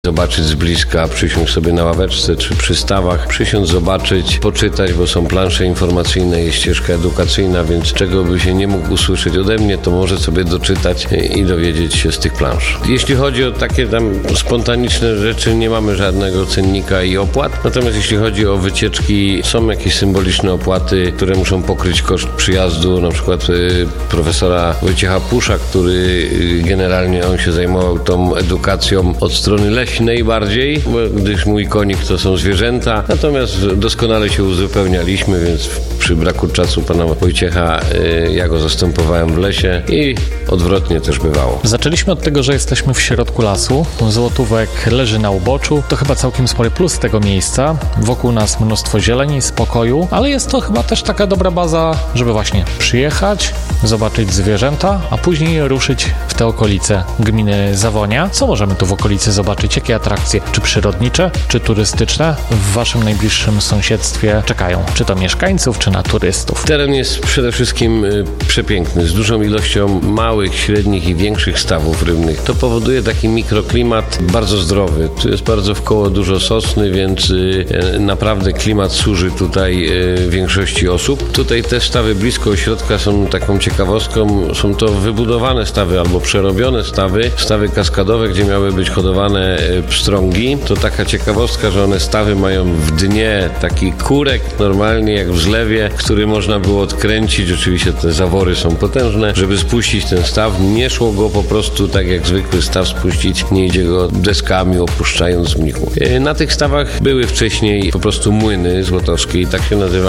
zobaczyć z bliska, przysiąść sobie na ławeczce czy przy stawach, przysiąść, zobaczyć, poczytać, bo są plansze informacyjne, jest ścieżka edukacyjna, więc czego by się nie mógł usłyszeć ode mnie, to może sobie doczytać i dowiedzieć się z tych plansz. Jeśli chodzi o takie tam spontaniczne rzeczy, nie mamy żadnego cennika i opłat, natomiast jeśli chodzi o wycieczki, są jakieś symboliczne opłaty, które muszą pokryć koszt przyjazdu, na przykład profesora Wojciecha Pusza, który generalnie on się zajmował tą edukacją od strony leśnej bardziej, gdyż mój konik to są zwierzęta, natomiast doskonale się uzupełnialiśmy, więc przy braku czasu pana Wojciecha ja go zastępowałem w lesie i odwrotnie też bywało. Zaczęliśmy od tego, że jesteśmy w środku lasu, Złotówek leży na uboczu, to chyba całkiem spory plus tego miejsca, wokół nas mnóstwo zieleni, spokoju, ale jest to chyba też taka dobra baza, żeby właśnie przyjechać, zobaczyć zwierzęta, a później ruszyć w te okolice gminy Zawonia. Co możemy tu w okolicy zobaczyć? Jakie atrakcje, czy przyrodnicze, czy turystyczne w waszym najbliższym sąsiedztwie czekają? Czy to mieszkańców, czy na turystów? Teren jest przede wszystkim przepiękny, z dużą ilością małych, średnich i większych stawów rybnych. To powoduje taki mikroklimat bardzo zdrowy. Tu jest bardzo wkoło dużo sosny, więc naprawdę klimat służy tutaj większości osób. Tutaj te stawy blisko ośrodka są taką ciekawostką. Są to wybudowane stawy albo przerobione stawy kaskadowe, gdzie miały być hodowane pstrągi. To taka ciekawostka, że one stawy mają w dnie taki kurek, normalnie jak w zlewie, który można było odkręcić. Oczywiście te zawory są potężne. Żeby spuścić ten staw, nie szło go po prostu tak jak zwykły staw spuścić, nie idzie go deskami opuszczając z mnichu. Na tych stawach były wcześniej po prostu młyny złotowskie i tak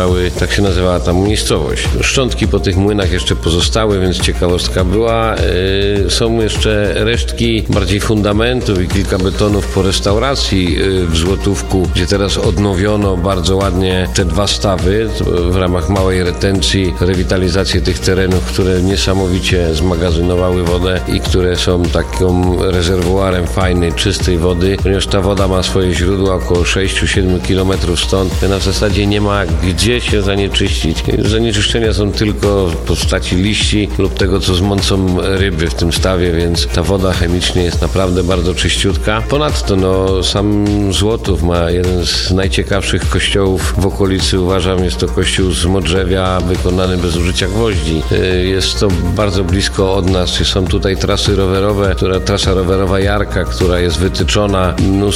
się nazywała tam miejscowość. Szczątki po tych młynach jeszcze pozostały, więc ciekawostka była. Są jeszcze resztki bardziej fundamentów i kilka betonów po restauracji w Złotówku, gdzie teraz odnowiono bardzo ładnie te dwa stawy w ramach małej retencji, rewitalizację tych terenów, które niesamowicie zmagazynowały wodę i które są taką rezerwuarem fajnej, czystej wody, ponieważ ta woda ma swoje źródła około 6-7 km stąd. Na w zasadzie nie ma gdzie się zanieczyścić. Zanieczyszczenia są tylko w postaci liści lub tego, co zmącą ryby w tym stawie, więc ta woda chemicznie jest naprawdę bardzo czyściutka. Ponadto sam Złotów ma jeden z najciekawszych kościołów w okolicy, uważam, jest to kościół z Modrzewia, wykonany bez użycia gwoździ. Jest to bardzo blisko od nas. Są tutaj trasy rowerowe, trasa rowerowa Jarka, która jest wytyczona,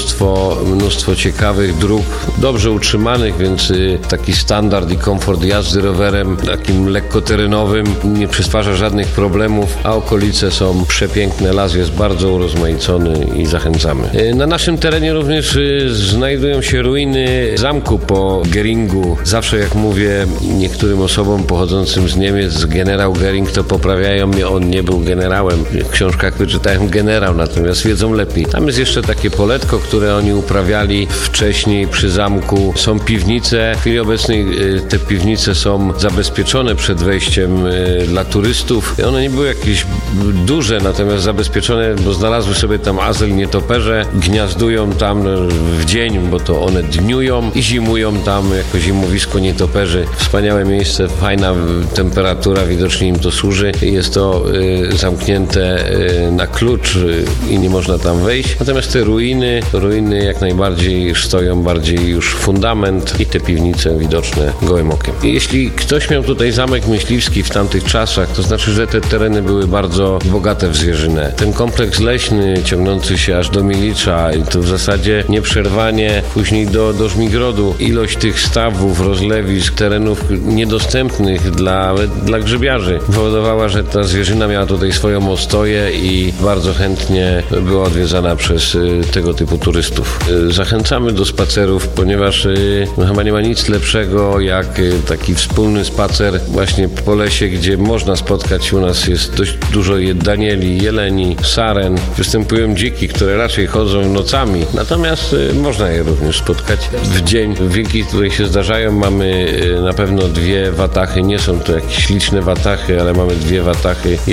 mnóstwo ciekawych dróg, dobrze utrzymanych, więc taki standard i komfort jazdy rowerem, takim lekkoterenowym, nie przysparza żadnych problemów, a okolice są przepiękne, las jest bardzo urozmaicony i zachęcamy. Na naszym terenie również znajdują się ruiny zamku po Geringu. Zawsze jak mówię niektórym osobom pochodzącym z Niemiec, generał Gering, to poprawiają mnie, on nie był generałem. W książkach wyczytałem generał, natomiast wiedzą lepiej. Tam jest jeszcze takie poletko, które oni uprawiali wcześniej przy zamku. Są piwnice. W chwili obecnej te piwnice są zabezpieczone przed wejściem dla turystów. One nie były jakieś duże, natomiast zabezpieczone, bo znalazły sobie tam azyl nietoperze. Gniazdują tam w dzień, bo to one dniują i zimują tam jako zimowisko nietoperzy. Wspaniałe miejsce, fajna temperatura, widocznie im to służy. Jest to zamknięte na klucz i nie można tam wejść. Natomiast te ruiny jak najbardziej stoją, bardziej już fundament i te piwnice widoczne gołym okiem. Jeśli ktoś miał tutaj zamek myśliwski w tamtych czasach, to znaczy, że te tereny były bardzo bogate w zwierzynę. Ten kompleks leśny ciągnący się aż do Milicza i to w zasadzie nieprzerwanie później do Żmigrodu. Ilość tych stawów, rozlewisk, terenów niedostępnych dla grzybiarzy powodowała, że ta zwierzyna miała tutaj swoją ostoję i bardzo chętnie była odwiedzana przez tego typu turystów. Zachęcamy do spacerów, ponieważ chyba nie ma nic lepszego jak taki wspólny spacer właśnie po lesie, gdzie można spotkać. U nas jest dość dużo danieli, jeleni, saren. Występują dziki, które raczej chodzą nocami, natomiast można je również spotkać w dzień. Wilki, które się zdarzają, mamy na pewno 2 watachy. Nie są to jakieś liczne watachy, ale mamy 2 watachy.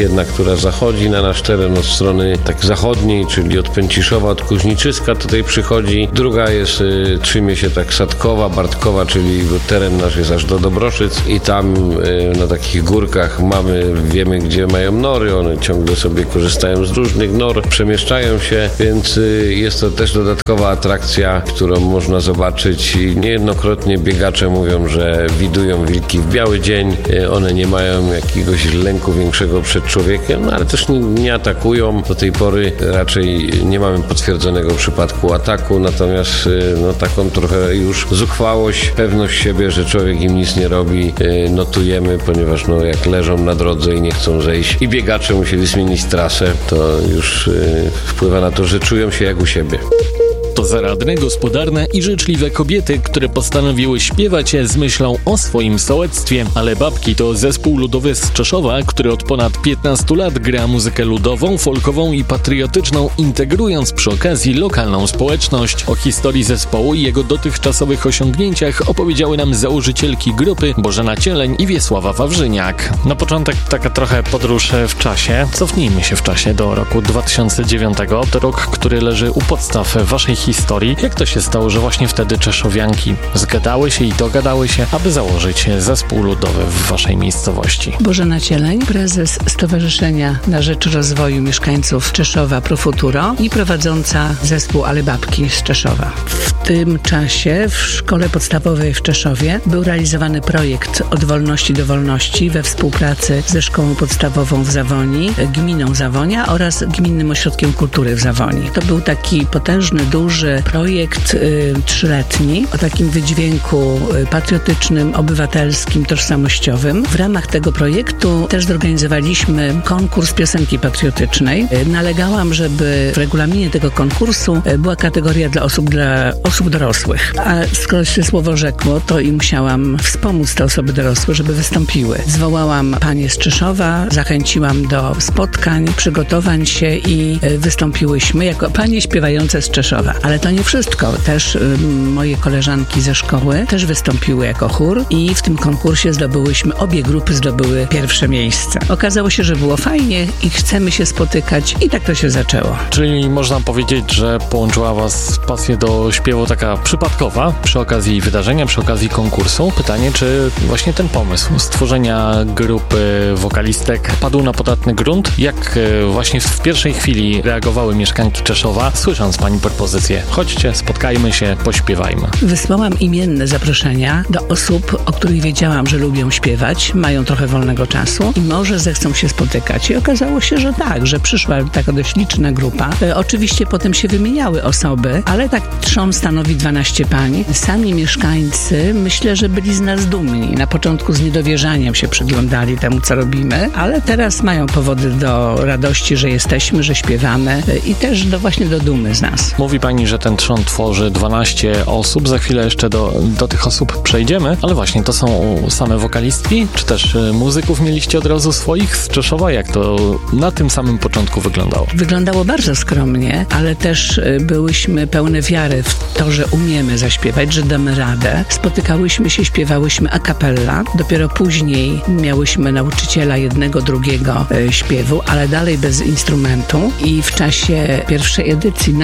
jedna, która zachodzi na nasz teren od strony tak zachodniej, czyli od Pęciszowa, od Kuźniczyska tutaj przychodzi. Druga jest, trzymie się tak Sadkowa, Bartkowa, czyli teren nasz jest aż do Dobroszyc i tam na takich górkach wiemy, gdzie mają nory, one ciągle sobie korzystają z różnych nor, przemieszczają się, więc jest to też dodatkowa atrakcja, którą można zobaczyć i niejednokrotnie biegacze mówią, że widują wilki w biały dzień, one nie mają jakiegoś lęku większego przed człowiekiem, ale też nie atakują. Do tej pory raczej nie mamy potwierdzonego przypadku ataku, natomiast taką trochę już zuchwałość, pewność siebie, że człowiek im nic nie robi, notujemy, ponieważ jak leżą na drodze i nie chcą zejść i biegacze musieli zmienić trasę, to już wpływa na to, że czują się jak u siebie. To zaradne, gospodarne i życzliwe kobiety, które postanowiły śpiewać z myślą o swoim sołectwie. Ale Babki to zespół ludowy z Czeszowa, który od ponad 15 lat gra muzykę ludową, folkową i patriotyczną, integrując przy okazji lokalną społeczność. O historii zespołu i jego dotychczasowych osiągnięciach opowiedziały nam założycielki grupy Bożena Cieleń i Wiesława Wawrzyniak. Na początek taka trochę podróż w czasie. Cofnijmy się w czasie do roku 2009. To rok, który leży u podstaw waszej historii. Jak to się stało, że właśnie wtedy czeszowianki zgadały się i dogadały się, aby założyć zespół ludowy w waszej miejscowości? Bożena Cieleń, prezes Stowarzyszenia na Rzecz Rozwoju Mieszkańców Czeszowa Pro Futuro i prowadząca zespół Ale Babki z Czeszowa. W tym czasie w szkole podstawowej w Czeszowie był realizowany projekt Od wolności do wolności we współpracy ze szkołą podstawową w Zawoni, gminą Zawonia oraz Gminnym Ośrodkiem Kultury w Zawoni. To był taki potężny, duży projekt 3-letni o takim wydźwięku patriotycznym, obywatelskim, tożsamościowym. W ramach tego projektu też zorganizowaliśmy konkurs piosenki patriotycznej. Nalegałam, żeby w regulaminie tego konkursu była kategoria dla osób dorosłych. A skoro się słowo rzekło, to i musiałam wspomóc te osoby dorosłe, żeby wystąpiły. Zwołałam panie z Czeszowa, zachęciłam do spotkań, przygotowań się i wystąpiłyśmy jako panie śpiewające z Czeszowa. Ale to nie wszystko. Też moje koleżanki ze szkoły też wystąpiły jako chór i w tym konkursie obie grupy zdobyły pierwsze miejsce. Okazało się, że było fajnie i chcemy się spotykać i tak to się zaczęło. Czyli można powiedzieć, że połączyła was pasję do śpiewu taka przypadkowa przy okazji wydarzenia, przy okazji konkursu. Pytanie, czy właśnie ten pomysł stworzenia grupy wokalistek padł na podatny grunt? Jak właśnie w pierwszej chwili reagowały mieszkanki Czeszowa, słysząc pani propozycję? Chodźcie, spotkajmy się, pośpiewajmy. Wysłałam imienne zaproszenia do osób, o których wiedziałam, że lubią śpiewać, mają trochę wolnego czasu i może zechcą się spotykać. I okazało się, że tak, że przyszła taka dość liczna grupa. Oczywiście potem się wymieniały osoby, ale tak trzon stanowi 12 pań. Sami mieszkańcy, myślę, że byli z nas dumni. Na początku z niedowierzaniem się przyglądali temu, co robimy, ale teraz mają powody do radości, że jesteśmy, że śpiewamy i też właśnie do dumy z nas. Mówi pani, że ten trzon tworzy 12 osób. Za chwilę jeszcze do tych osób przejdziemy, ale właśnie to są same wokalistki? Czy też muzyków mieliście od razu swoich z Czeszowa? Jak to na tym samym początku wyglądało? Wyglądało bardzo skromnie, ale też byłyśmy pełne wiary w to, że umiemy zaśpiewać, że damy radę. Spotykałyśmy się, śpiewałyśmy a cappella. Dopiero później miałyśmy nauczyciela jednego, drugiego śpiewu, ale dalej bez instrumentu i w czasie pierwszej edycji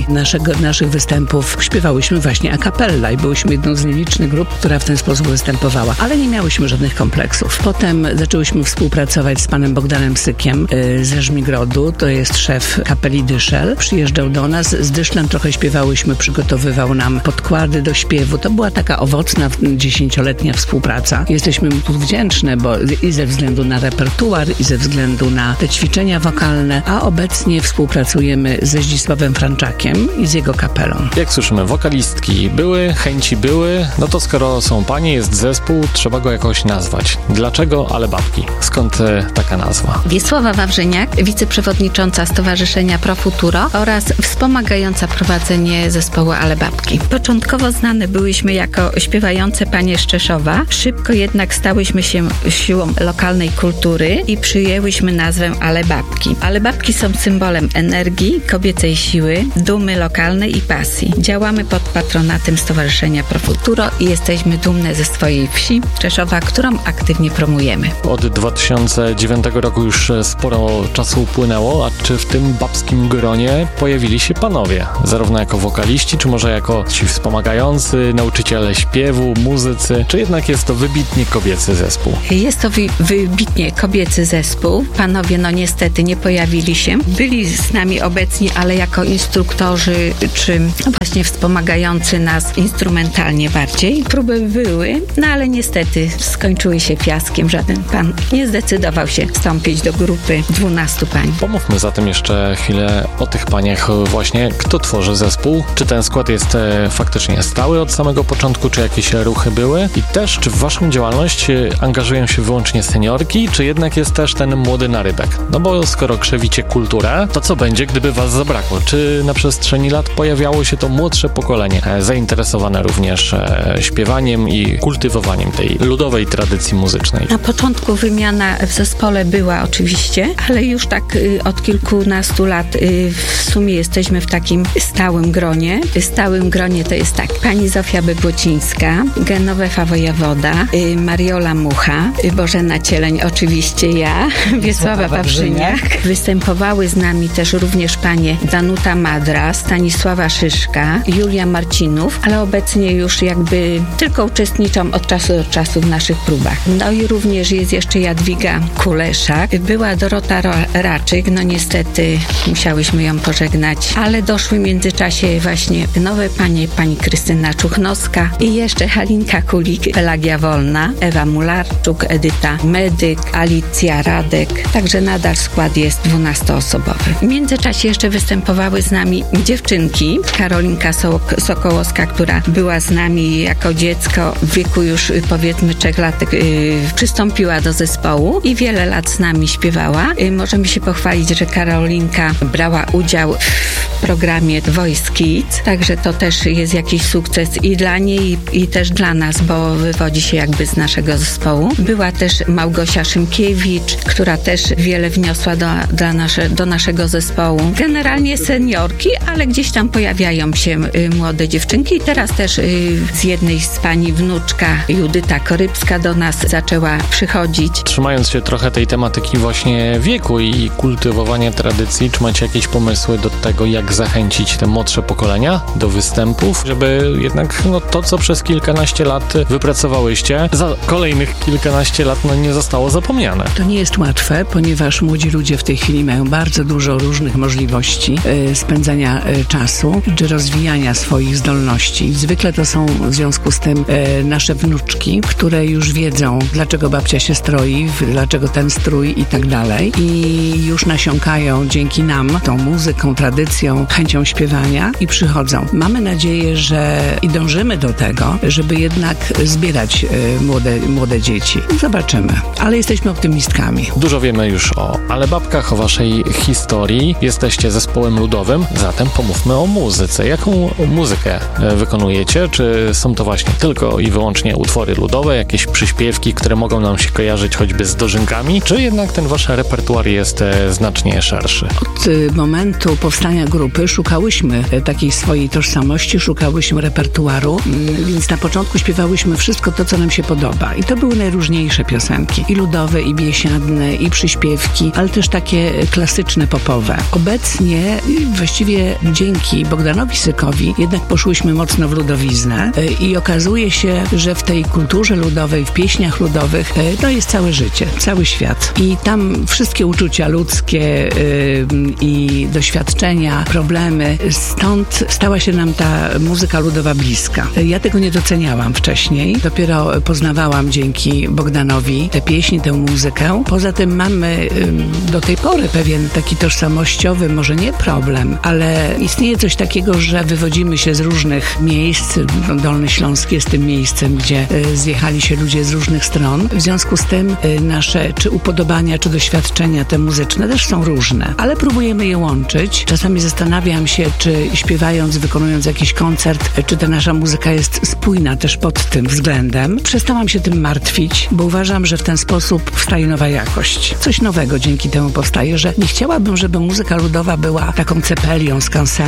naszych występów śpiewałyśmy właśnie a cappella i byłyśmy jedną z nielicznych grup, która w ten sposób występowała, ale nie miałyśmy żadnych kompleksów. Potem zaczęłyśmy współpracować z panem Bogdanem Sykiem ze Żmigrodu, to jest szef kapeli Dyszel. Przyjeżdżał do nas, z Dyszlem trochę śpiewałyśmy, przygotowywał nam podkłady do śpiewu. To była taka owocna 10-letnia współpraca. Jesteśmy mu tu wdzięczne, bo i ze względu na repertuar, i ze względu na te ćwiczenia wokalne, a obecnie współpracujemy ze Zdzisławem Franczakiem i z jego kapelą. Jak słyszymy, wokalistki były, chęci były, no to skoro są panie, jest zespół, trzeba go jakoś nazwać. Dlaczego Ale Babki? Skąd taka nazwa? Wiesława Wawrzyniak, wiceprzewodnicząca Stowarzyszenia Pro Futuro oraz wspomagająca prowadzenie zespołu Ale Babki. Początkowo znane byłyśmy jako śpiewające panie z Czeszowa, szybko jednak stałyśmy się siłą lokalnej kultury i przyjęłyśmy nazwę Ale Babki. Ale Babki są symbolem energii, kobiecej siły, dumy lokalnej lokalnej i pasji. Działamy pod patronatem Stowarzyszenia Pro Futuro i jesteśmy dumne ze swojej wsi Czeszowa, którą aktywnie promujemy. Od 2009 roku już sporo czasu upłynęło, a czy w tym babskim gronie pojawili się panowie? Zarówno jako wokaliści, czy może jako ci wspomagający, nauczyciele śpiewu, muzycy, czy jednak jest to wybitnie kobiecy zespół? Jest to wybitnie kobiecy zespół. Panowie niestety nie pojawili się. Byli z nami obecni, ale jako instruktorzy, czy właśnie wspomagający nas instrumentalnie bardziej. Próby były, ale niestety skończyły się fiaskiem. Żaden pan nie zdecydował się wstąpić do grupy 12 pań. Pomówmy zatem jeszcze chwilę o tych paniach właśnie. Kto tworzy zespół? Czy ten skład jest faktycznie stały od samego początku, czy jakieś ruchy były? I też, czy w waszą działalność angażują się wyłącznie seniorki, czy jednak jest też ten młody narybek? No bo skoro krzewicie kulturę, to co będzie, gdyby was zabrakło? Czy na przestrzeni lat pojawiało się to młodsze pokolenie, zainteresowane również śpiewaniem i kultywowaniem tej ludowej tradycji muzycznej? Na początku wymiana w zespole była oczywiście, ale już tak od kilkunastu lat w sumie jesteśmy w takim stałym gronie. W stałym gronie to jest tak: pani Zofia Bybłocińska, Genowefa Wojewoda, Mariola Mucha, Bożena Cieleń, oczywiście ja, Wiesława Wawrzyniak. Występowały z nami też również panie Danuta Madra, Stanisława Szyszka, Julia Marcinów, ale obecnie już jakby tylko uczestniczą od czasu do czasu w naszych próbach. No i również jest jeszcze Jadwiga Kuleszak, była Dorota Raczyk, no niestety musiałyśmy ją pożegnać, ale doszły w międzyczasie właśnie nowe panie, pani Krystyna Czuchnowska i jeszcze Halinka Kulik, Pelagia Wolna, Ewa Mularczuk, Edyta Medyk, Alicja Radek, także nadal skład jest 12-osobowy. W międzyczasie jeszcze występowały z nami dziewczynki, Karolinka Sokołowska, która była z nami jako dziecko, w wieku już powiedzmy 3 lat przystąpiła do zespołu i wiele lat z nami śpiewała. Możemy się pochwalić, że Karolinka brała udział w programie Voice Kids, także to też jest jakiś sukces i dla niej, i też dla nas, bo wywodzi się jakby z naszego zespołu. Była też Małgosia Szymkiewicz, która też wiele wniosła do naszego zespołu. Generalnie seniorki, ale gdzieś tam pojawiają się młode dziewczynki i teraz też z jednej z pani wnuczka Judyta Korybska do nas zaczęła przychodzić. Trzymając się trochę tej tematyki właśnie wieku i kultywowania tradycji, czy macie jakieś pomysły do tego, jak zachęcić te młodsze pokolenia do występów, żeby jednak to, co przez kilkanaście lat wypracowałyście, za kolejnych kilkanaście lat nie zostało zapomniane? To nie jest łatwe, ponieważ młodzi ludzie w tej chwili mają bardzo dużo różnych możliwości spędzania czasu czy rozwijania swoich zdolności. Zwykle to są w związku z tym nasze wnuczki, które już wiedzą, dlaczego babcia się stroi, dlaczego ten strój i tak dalej. I już nasiąkają dzięki nam tą muzyką, tradycją, chęcią śpiewania i przychodzą. Mamy nadzieję, że i dążymy do tego, żeby jednak zbierać młode dzieci. Zobaczymy, ale jesteśmy optymistkami. Dużo wiemy już o Alebabkach, o waszej historii. Jesteście zespołem ludowym, zatem pomówmy o muzyce. Jaką muzykę wykonujecie? Czy są to właśnie tylko i wyłącznie utwory ludowe, jakieś przyśpiewki, które mogą nam się kojarzyć choćby z dożynkami? Czy jednak ten wasz repertuar jest znacznie szerszy? Od momentu powstania grupy szukałyśmy takiej swojej tożsamości, szukałyśmy repertuaru, więc na początku śpiewałyśmy wszystko to, co nam się podoba. I to były najróżniejsze piosenki. I ludowe, i biesiadne, i przyśpiewki, ale też takie klasyczne, popowe. Obecnie właściwie dzięki Bogdanowi Sykowi jednak poszłyśmy mocno w ludowiznę i okazuje się, że w tej kulturze ludowej, w pieśniach ludowych jest całe życie, cały świat. I tam wszystkie uczucia ludzkie i doświadczenia, problemy. Stąd stała się nam ta muzyka ludowa bliska. Ja tego nie doceniałam wcześniej. Dopiero poznawałam dzięki Bogdanowi tę pieśń, tę muzykę. Poza tym mamy do tej pory pewien taki tożsamościowy, może nie problem, ale istnieje coś takiego, że wywodzimy się z różnych miejsc. Dolny Śląsk jest tym miejscem, gdzie zjechali się ludzie z różnych stron. W związku z tym nasze czy upodobania, czy doświadczenia te muzyczne też są różne, ale próbujemy je łączyć. Czasami zastanawiam się, czy śpiewając, wykonując jakiś koncert, czy ta nasza muzyka jest spójna też pod tym względem. Przestałam się tym martwić, bo uważam, że w ten sposób powstaje nowa jakość. Coś nowego dzięki temu powstaje, że nie chciałabym, żeby muzyka ludowa była taką cepelią, skansenem,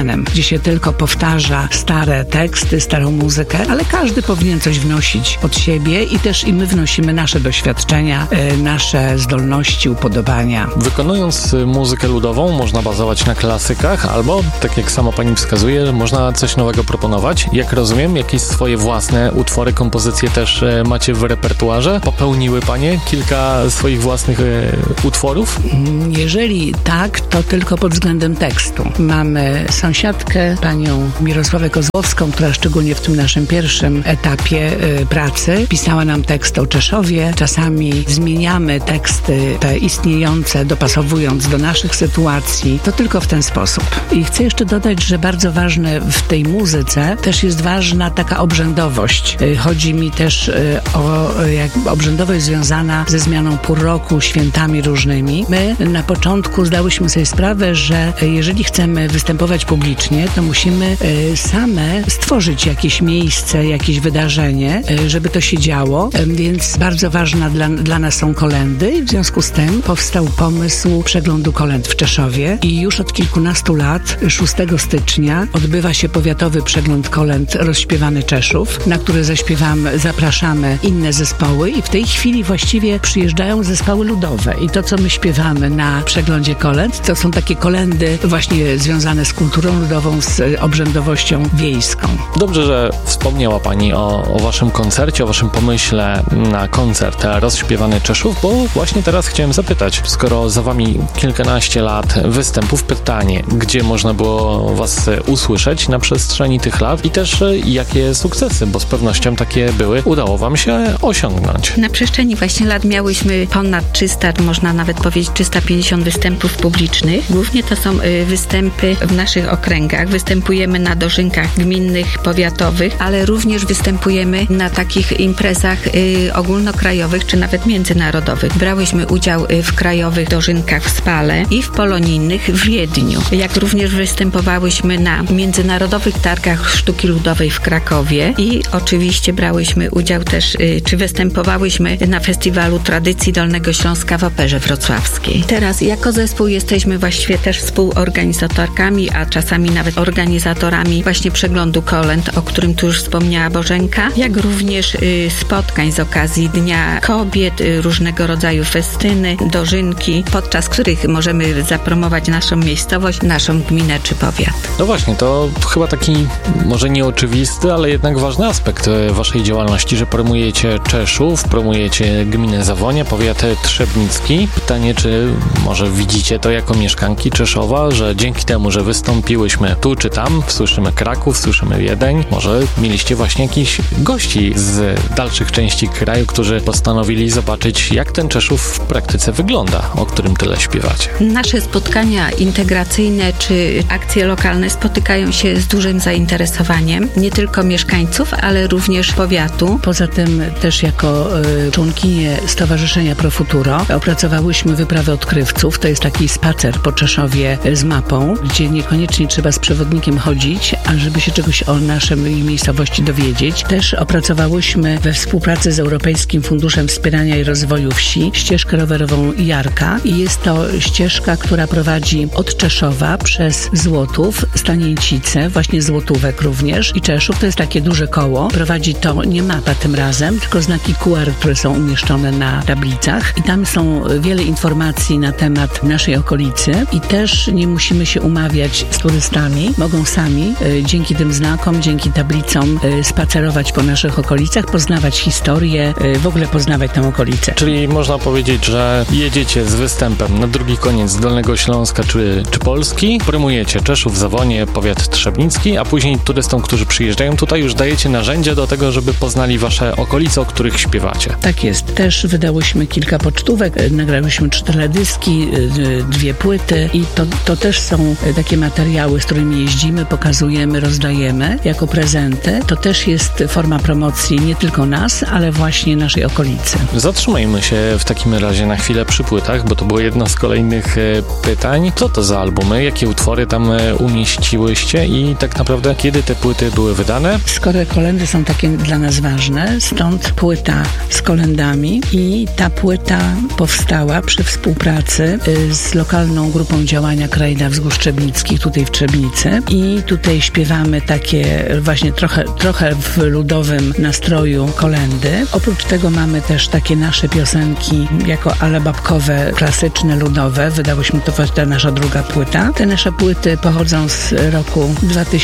organem, gdzie się tylko powtarza stare teksty, starą muzykę, ale każdy powinien coś wnosić od siebie i też i my wnosimy nasze doświadczenia, nasze zdolności, upodobania. Wykonując muzykę ludową można bazować na klasykach albo, tak jak sama pani wskazuje, można coś nowego proponować. Jak rozumiem, jakieś swoje własne utwory, kompozycje też macie w repertuarze? Popełniły panie kilka swoich własnych utworów? Jeżeli tak, to tylko pod względem tekstu. Mamy sąsiadkę, panią Mirosławę Kozłowską, która szczególnie w tym naszym pierwszym etapie pracy pisała nam tekst o Czeszowie. Czasami zmieniamy teksty te istniejące, dopasowując do naszych sytuacji. To tylko w ten sposób. I chcę jeszcze dodać, że bardzo ważne w tej muzyce też jest ważna taka obrzędowość. Chodzi mi też o obrzędowość związana ze zmianą pór roku, świętami różnymi. My na początku zdałyśmy sobie sprawę, że jeżeli chcemy występować publicznie, to musimy same stworzyć jakieś miejsce, jakieś wydarzenie, żeby to się działo, więc bardzo ważna dla nas są kolendy i w związku z tym powstał pomysł przeglądu kolęd w Czeszowie i już od kilkunastu lat, 6 stycznia, odbywa się powiatowy przegląd kolęd rozśpiewany Czeszów, na który zapraszamy inne zespoły i w tej chwili właściwie przyjeżdżają zespoły ludowe i to, co my śpiewamy na przeglądzie kolęd, to są takie kolendy właśnie związane z kulturą ludową, z obrzędowością wiejską. Dobrze, że wspomniała pani o waszym koncercie, o waszym pomyśle na koncert rozśpiewany Czeszów, bo właśnie teraz chciałem zapytać, skoro za wami kilkanaście lat występów, pytanie, gdzie można było was usłyszeć na przestrzeni tych lat i też jakie sukcesy, bo z pewnością takie były, udało wam się osiągnąć. Na przestrzeni właśnie lat miałyśmy ponad 300, można nawet powiedzieć 350 występów publicznych. Głównie to są występy w naszych okręgach. Występujemy na dożynkach gminnych, powiatowych, ale również występujemy na takich imprezach ogólnokrajowych czy nawet międzynarodowych. Brałyśmy udział w krajowych dożynkach w Spale i w polonijnych w Wiedniu. Jak również występowałyśmy na międzynarodowych targach sztuki ludowej w Krakowie i oczywiście brałyśmy udział też, czy występowałyśmy na festiwalu tradycji Dolnego Śląska w Operze Wrocławskiej. Teraz jako zespół jesteśmy właściwie też współorganizatorkami, a czasami nawet organizatorami właśnie przeglądu kolęd, o którym tu już wspomniała Bożenka, jak również spotkań z okazji Dnia Kobiet, różnego rodzaju festyny, dożynki, podczas których możemy zapromować naszą miejscowość, naszą gminę czy powiat. No właśnie, to chyba taki może nieoczywisty, ale jednak ważny aspekt waszej działalności, że promujecie Czeszów, promujecie gminę Zawonia, powiat trzebnicki. Pytanie, czy może widzicie to jako mieszkanki Czeszowa, że dzięki temu, że wystąpiłyśmy tu czy tam, słyszymy Kraków, słyszymy Wiedeń, może mieliście właśnie jakichś gości z dalszych części kraju, którzy postanowili zobaczyć, jak ten Czeszów w praktyce wygląda, o którym tyle śpiewacie. Nasze spotkania integracyjne czy akcje lokalne spotykają się z dużym zainteresowaniem nie tylko mieszkańców, ale również powiatu. Poza tym też jako członkinie Stowarzyszenia Pro Futuro opracowałyśmy wyprawę odkrywców. To jest taki spacer po Czeszowie z mapą, gdzie niekoniecznie trzeba z przewodnikiem chodzić, a żeby się czegoś o naszej miejscowości dowiedzieć. Też opracowałyśmy we współpracy z Europejskim Funduszem Wspierania i Rozwoju Wsi ścieżkę rowerową Jarka i jest to ścieżka, która prowadzi od Czeszowa przez Złotów, Stanięcice, właśnie Złotówek również i Czeszów. To jest takie duże koło. Prowadzi to nie mapa tym razem, tylko znaki QR, które są umieszczone na tablicach i tam są wiele informacji na temat naszej okolicy i też nie musimy się umawiać z turystami. Mogą sami dzięki tym znakom, dzięki tablicom spacerować po naszych okolicach, poznawać historię, w ogóle poznawać tę okolicę. Czyli można powiedzieć, że jedziecie z występem na drugi koniec Dolnego Śląska czy Polski, promujecie Czeszów, Zawonie, powiat trzebnicki, a później turystom, którzy przyjeżdżają tutaj, już dajecie narzędzia do tego, żeby poznali wasze okolice, o których śpiewacie. Tak jest. Też wydałyśmy kilka pocztówek, nagrałyśmy 4 teledyski, 2 płyty i to też są takie materiały, z którymi jeździmy, pokazujemy, rozdajemy jako prezenty. To też jest forma promocji nie tylko nas, ale właśnie naszej okolicy. Zatrzymajmy się w takim razie na chwilę przy płytach, bo to było jedno z kolejnych pytań. Co to za albumy? Jakie utwory tam umieściłyście i tak naprawdę kiedy te płyty były wydane? Skoro kolendy są takie dla nas ważne, stąd płyta z kolendami i ta płyta powstała przy współpracy z lokalną grupą działania Kraina Wzgórz Trzebnickich tutaj w Trzebnicy i tutaj śpiewamy takie właśnie trochę w ludowym nastroju kolędy. Oprócz tego mamy też takie nasze piosenki jako alebabkowe, klasyczne, ludowe. Wydałyśmy to nasza druga płyta. Te nasze płyty pochodzą z roku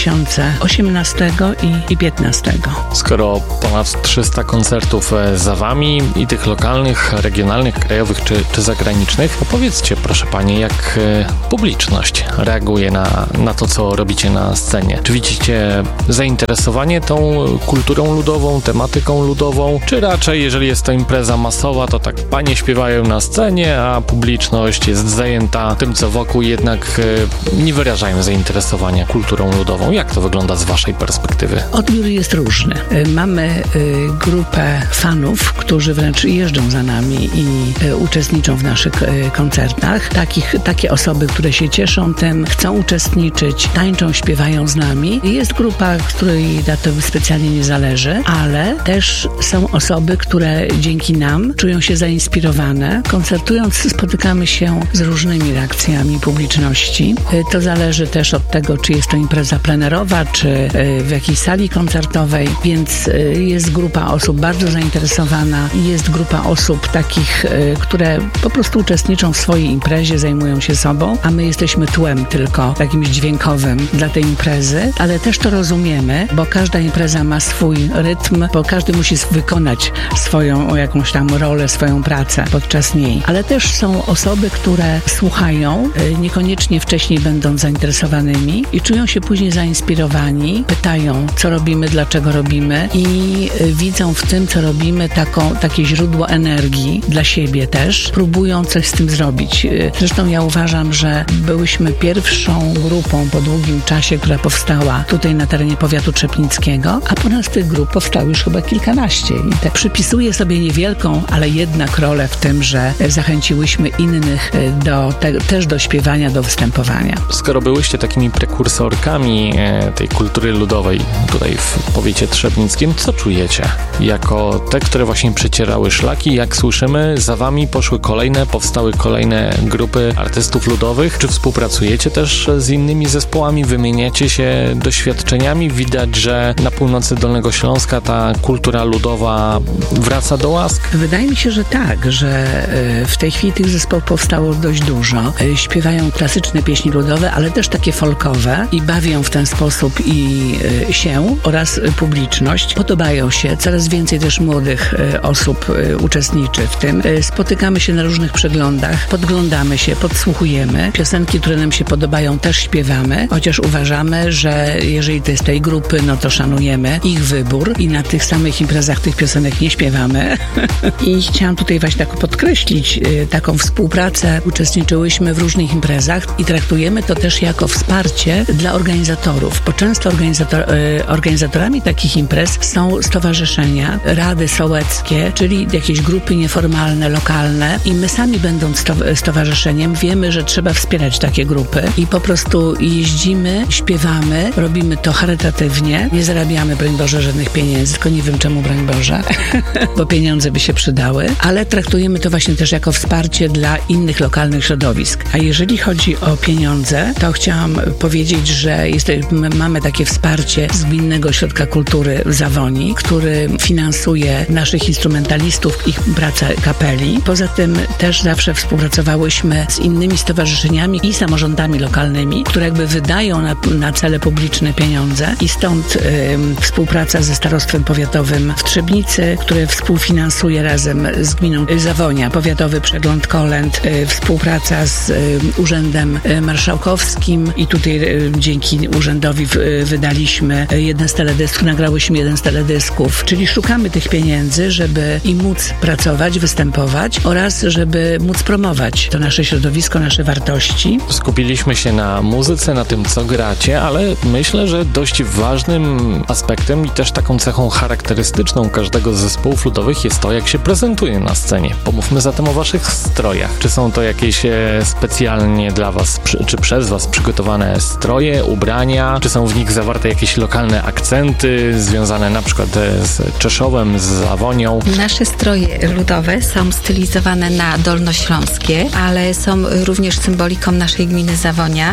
2018 i 2015. Skoro ponad 300 koncertów za wami i tych lokalnych, regionalnych, krajowych czy zagranicznych, opowiedzcie proszę Pani, jak publiczność reaguje na to, co robicie na scenie. Czy widzicie zainteresowanie tą kulturą ludową, tematyką ludową, czy raczej, jeżeli jest to impreza masowa, to tak panie śpiewają na scenie, a publiczność jest zajęta tym, co wokół, jednak nie wyrażają zainteresowania kulturą ludową. Jak to wygląda z waszej perspektywy? Odbiór jest różny. Mamy grupę fanów, którzy wręcz jeżdżą za nami i uczestniczą w naszych koncertach. Takie osoby, które się cieszą tym, chcą uczestniczyć, tańczą, śpiewają z nami. Jest grupa, której na to specjalnie nie zależy, ale też są osoby, które dzięki nam czują się zainspirowane. Koncertując spotykamy się z różnymi reakcjami publiczności. To zależy też od tego, czy jest to impreza plenerowa, czy w jakiejś sali koncertowej, więc jest grupa osób bardzo zainteresowana i jest grupa osób takich, które po prostu uczestniczą w swojej imprezie, zajmują się sobą, a my jesteśmy tłem tylko jakimś dźwiękowym dla tej imprezy, ale też to rozumiemy, bo każda impreza ma swój rytm, bo każdy musi wykonać swoją jakąś tam rolę, swoją pracę podczas niej. Ale też są osoby, które słuchają, niekoniecznie wcześniej będąc zainteresowanymi i czują się później zainspirowani, pytają, co robimy, dlaczego robimy i widzą w tym, co robimy, takie źródło energii dla siebie też, próbują coś z tym zrobić. Zresztą ja uważam, że byłyśmy pierwszą grupą po długim czasie, która powstała tutaj na terenie powiatu trzebnickiego, a po nas tych grup powstało już chyba kilkanaście i przypisuję sobie niewielką, ale jednak rolę w tym, że zachęciłyśmy innych też do śpiewania, do występowania. Skoro byłyście takimi prekursorkami tej kultury ludowej tutaj w powiecie trzebnickim, co czujecie jako te, które właśnie przecierały szlaki? Jak słyszymy, za wami powstały kolejne grupy artystów ludowych. Czy współpracujecie też z innymi zespołami? Wymieniacie się doświadczeniami? Widać, że na północy Dolnego Śląska ta kultura ludowa wraca do łask? Wydaje mi się, że tak, że w tej chwili tych zespołów powstało dość dużo. Śpiewają klasyczne pieśni ludowe, ale też takie folkowe i bawią w ten sposób i się oraz publiczność. Podobają się. Coraz więcej też młodych osób uczestniczy w tym. Spotykamy się na różnych przeglądach, podglądamy się, podsłuchujemy. Piosenki, które nam się podobają, też śpiewamy, chociaż uważamy, że jeżeli to jest tej grupy, no to szanujemy ich wybór i na tych samych imprezach tych piosenek nie śpiewamy. I chciałam tutaj właśnie tak podkreślić taką współpracę. Uczestniczyłyśmy w różnych imprezach i traktujemy to też jako wsparcie dla organizatorów, bo często organizatorami takich imprez są stowarzyszenia, rady sołeckie, czyli jakieś grupy nieformalne, lokalne i my sami będąc stowarzyszeniem wiemy, że trzeba wspierać takie grupy i po prostu jeździmy, śpiewamy, robimy to charytatywnie, nie zarabiamy, broń Boże, żadnych pieniędzy, tylko nie wiem czemu, broń Boże, bo pieniądze by się przydały, ale traktujemy to właśnie też jako wsparcie dla innych lokalnych środowisk. A jeżeli chodzi o pieniądze, to chciałam powiedzieć, że mamy takie wsparcie z Gminnego Ośrodka Kultury w Zawoni, który finansuje naszych instrumentalistów, ich pracę kapeli. Poza tym też zawsze współpracowałyśmy z innymi stowarzyszeniami i samorządami lokalnymi, które jakby wydają na cele publiczne pieniądze i stąd współpraca ze Starostwem Powiatowym w Trzebnicy, które współfinansuje razem z Gminą Zawonia, Powiatowy Przegląd Kolęd, współpraca z Urzędem Marszałkowskim i tutaj dzięki urzędowi nagrałyśmy jeden z teledysków, czyli szukamy tych pieniędzy, żeby i móc pracować, występować oraz żeby móc promować to nasze środowisko, nasze wartości. Skupiliśmy się na muzyce, na tym, co gracie, ale myślę, że dość ważnym aspektem i też taką cechą charakterystyczną każdego z zespołów ludowych jest to, jak się prezentuje na scenie. Pomówmy zatem o waszych strojach. Czy są to jakieś specjalnie dla was, czy przez was przygotowane stroje, ubrania? Czy są w nich zawarte jakieś lokalne akcenty związane na przykład z Czeszowem, z Zawonią? Nasze stroje ludowe są stylizowane na dolnośląskie, ale są również symboliką naszej gminy Zawonia. Nasze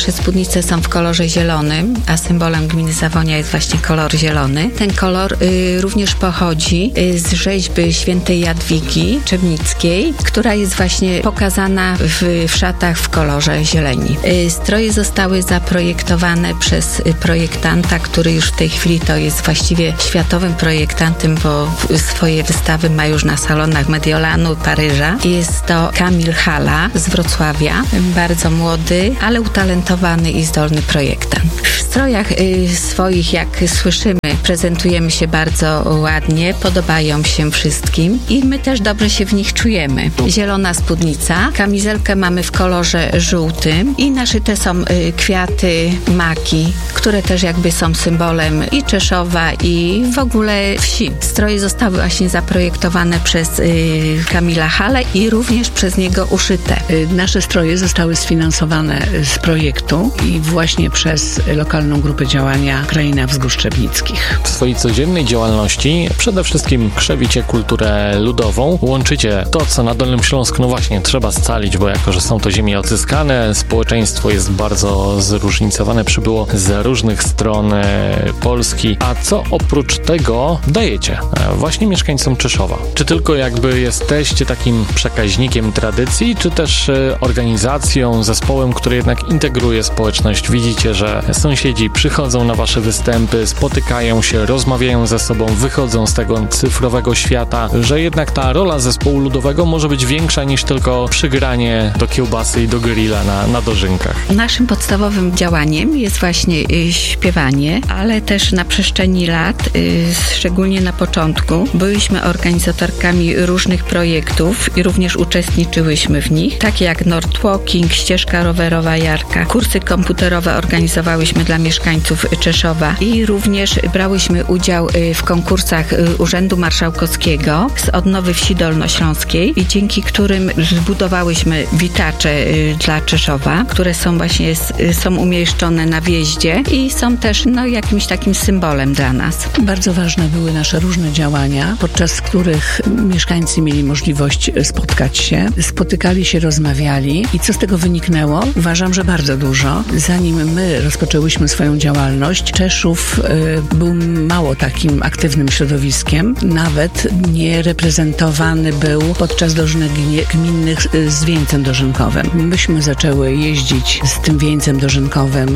nasze spódnice są w kolorze zielonym, a symbolem gminy Zawonia jest właśnie kolor zielony. Ten kolor również pochodzi z rzeźby świętej Jadwigi Czernickiej, która jest właśnie pokazana w szatach w kolorze zieleni. Stroje zostały zaprojektowane przez projektanta, który już w tej chwili to jest właściwie światowym projektantem, bo swoje wystawy ma już na salonach Mediolanu, Paryża. Jest to Kamil Hala z Wrocławia. Bardzo młody, ale utalentowany i zdolny projektant. W strojach swoich, jak słyszymy, prezentujemy się bardzo ładnie, podobają się wszystkim i my też dobrze się w nich czujemy. Zielona spódnica, kamizelkę mamy w kolorze żółtym i naszyte są kwiaty, maki, które też jakby są symbolem i Czeszowa, i w ogóle wsi. Stroje zostały właśnie zaprojektowane przez Kamila Halę i również przez niego uszyte. Nasze stroje zostały sfinansowane z projektu i właśnie przez lokalną grupę działania Kraina Wzgórz Trzebnickich. W swojej codziennej działalności przede wszystkim krzewicie kulturę ludową, łączycie to, co na Dolnym Śląsku, no właśnie, trzeba scalić, bo jako, że są to ziemie odzyskane, społeczeństwo jest bardzo zróżnicowane, przybyło z różnych stron Polski. A co oprócz tego dajecie właśnie mieszkańcom Czeszowa? Czy tylko jakby jesteście takim przekaźnikiem tradycji, czy też organizacją, zespołem, który jednak integruje społeczność? Widzicie, że sąsiedzi przychodzą na wasze występy, spotykają się, rozmawiają ze sobą, wychodzą z tego cyfrowego świata, że jednak ta rola zespołu ludowego może być większa niż tylko przygranie do kiełbasy i do grilla na dożynkach. Naszym podstawowym działaniem jest właśnie śpiewanie, ale też na przestrzeni lat, szczególnie na początku, byliśmy organizatorkami różnych projektów i również uczestniczyłyśmy w nich, takie jak Nordwalking, ścieżka rowerowa Jarka, kursy komputerowe organizowałyśmy dla mieszkańców Czeszowa i również brałyśmy udział w konkursach Urzędu Marszałkowskiego z odnowy wsi dolnośląskiej, i dzięki którym zbudowałyśmy witacze dla Czeszowa, które są właśnie są umieszczone na wjeździe i są też jakimś takim symbolem dla nas. Bardzo ważne były nasze różne działania, podczas których mieszkańcy mieli możliwość spotkać się, spotykali się, rozmawiali i co z tego wyniknęło? Uważam, że bardzo dużo. Zanim my rozpoczęłyśmy swoją działalność, Czeszów był mało takim aktywnym środowiskiem, nawet nie reprezentowany był podczas dożynek gminnych z wieńcem dożynkowym. Myśmy zaczęły jeździć z tym wieńcem dożynkowym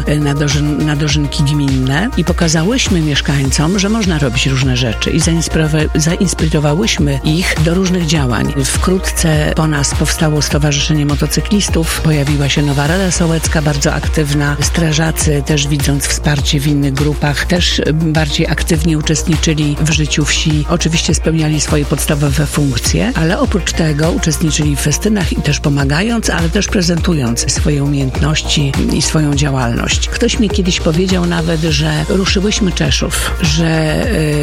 na dożynki gminne i pokazałyśmy mieszkańcom, że można robić różne rzeczy i zainspirowałyśmy ich do różnych działań. Wkrótce po nas powstało Stowarzyszenie Motocyklistów, pojawiła się nowa Rada Sołecka, bardzo aktywna. Strażacy, też widząc wsparcie w innych grupach, też bardziej aktywnie uczestniczyli w życiu wsi. Oczywiście spełniali swoje podstawowe funkcje, ale oprócz tego uczestniczyli w festynach i też pomagając, ale też prezentując swoje umiejętności i swoją działalność. Ktoś mi kiedyś powiedział nawet, że ruszyłyśmy Czeszów, że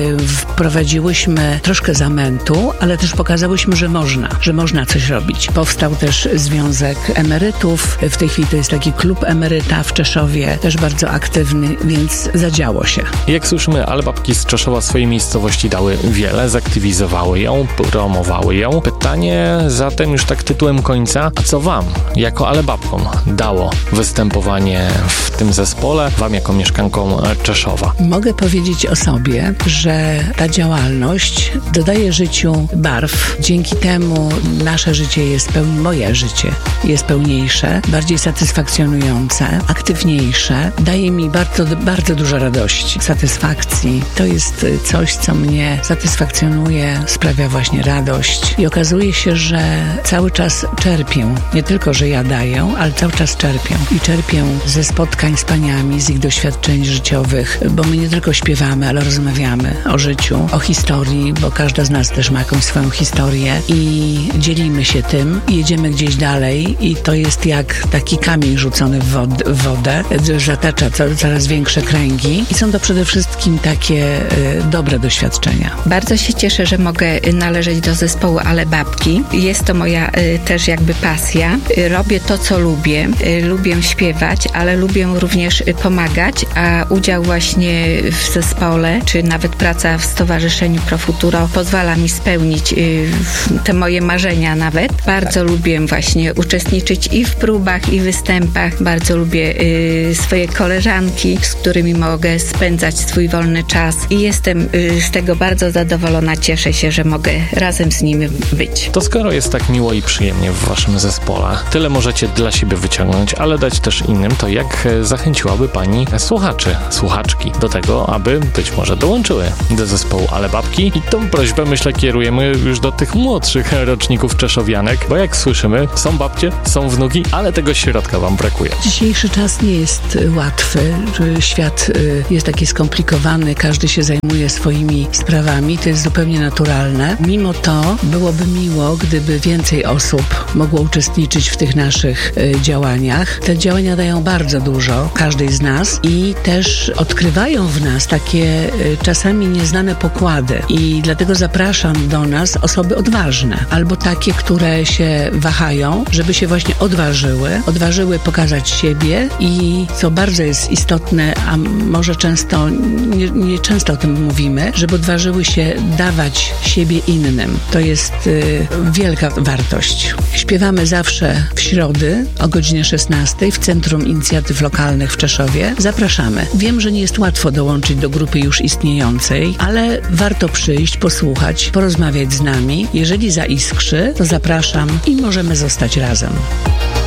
wprowadziłyśmy troszkę zamętu, ale też pokazałyśmy, że można coś robić. Powstał też Związek Emerytów. W tej chwili to jest taki klub emeryta w Czeszowie, też bardzo aktywny, więc zadziało się. Jak słyszymy, Alebabki z Czeszowa swojej miejscowości dały wiele, zaktywizowały ją, promowały ją. Pytanie zatem już tak tytułem końca, a co wam, jako Alebabkom, dało występowanie w tym zespole, wam jako mieszkankom Czeszowa? Mogę powiedzieć o sobie, że ta działalność dodaje życiu barw. Dzięki temu nasze życie moje życie jest pełniejsze, bardziej satysfakcjonujące, aktywniejsze. Daje mi bardzo, bardzo dużo radości, satysfakcji. To jest coś, co mnie satysfakcjonuje, sprawia właśnie radość i okazuje się, że cały czas czerpię. Nie tylko, że ja daję, ale cały czas czerpię. I czerpię ze spotkań z paniami, z ich doświadczeń życiowych, bo my nie tylko śpiewamy, ale rozmawiamy o życiu, o historii, bo każda z nas też ma jakąś swoją historię i dzielimy się tym i jedziemy gdzieś dalej i to jest jak taki kamień rzucony w wodę, zatacza coraz większe kręgi i są to przede wszystkim takie dobre doświadczenia. Bardzo się cieszę, że mogę należeć do zespołu Ale Babki. Jest to moja też jakby pasja. Robię to, co lubię. Lubię śpiewać, ale lubię również pomagać, a udział właśnie w zespole, czy nawet praca w Stowarzyszeniu Pro Futuro pozwala mi spełnić te moje marzenia nawet. Bardzo lubię właśnie uczestniczyć i w próbach, i występach. Bardzo lubię swoje koleżanki, z którymi mogę spędzać swój wolny czas i jestem z tego bardzo zadowolona. Cieszę się, że mogę razem z nimi być. To skoro jest tak miło i przyjemnie w waszym zespole, tyle możecie dla siebie wyciągnąć, ale dać też innym, to jak zachęciłaby pani słuchaczy, słuchaczki do tego, aby być może dołączyły do zespołu Ale Babki? I tą prośbę, myślę, kierujemy już do tych młodszych roczników czeszowianek, bo jak słyszymy, są babcie, są wnuki, ale tego środka wam brakuje. Dzisiejszy czas nie jest łatwy. Świat jest taki skomplikowany, każdy się zajmuje swoimi sprawami, to jest zupełnie naturalne. Mimo to byłoby miło, gdyby więcej osób mogło uczestniczyć w tych naszych działaniach. Te działania dają bardzo dużo każdej z nas i też odkrywają w nas takie czasami nieznane pokłady i dlatego zapraszam do nas osoby odważne albo takie, które się wahają, żeby się właśnie odważyły pokazać siebie i co bardzo jest istotne, a może często, nie często o tym mówimy, żeby odważyły się dawać siebie innym. To jest wielka wartość. Śpiewamy zawsze w środy o godzinie 16 w Centrum Inicjatyw Lokalnych w Czeszowie. Zapraszamy. Wiem, że nie jest łatwo dołączyć do grupy już istniejącej, ale warto przyjść, posłuchać, porozmawiać z nami. Jeżeli zaiskrzy, to zapraszam i możemy zostać razem.